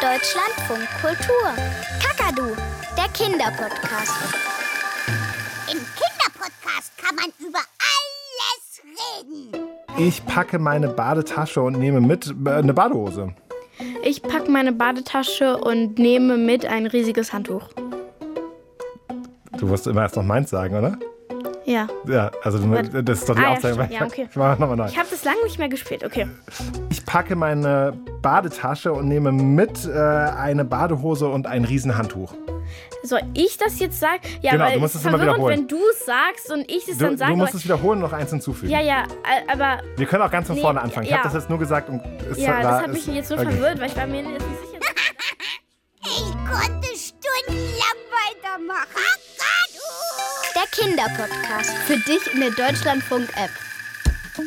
Deutschlandfunk Kultur. Kakadu, der Kinderpodcast. Im Kinderpodcast kann man über alles reden. Ich packe meine Badetasche und nehme mit eine Badehose. Ich packe meine Badetasche und nehme mit ein riesiges Handtuch. Du wirst immer erst noch meins sagen, oder? Ja. Ja, also das ist doch die Aussage. Ja, okay. Ich mache nochmal neu. Ich habe das lange nicht mehr gespielt, okay. Ich packe meine Badetasche und nehme mit eine Badehose und ein Riesenhandtuch. Soll ich das jetzt sagen? Ja, Genau, weil du musst es es immer verwirrend, wiederholen. wenn du es sagst und ich es dann sage. Du musst es wiederholen und noch eins hinzufügen. Ja, aber... Wir können auch ganz von vorne anfangen. Ich ja. habe das jetzt nur gesagt. Und das hat mich jetzt so verwirrt, weil ich war mir jetzt nicht sicher. Ich konnte stundenlang weitermachen. Der Kinderpodcast. Für dich in der Deutschlandfunk-App.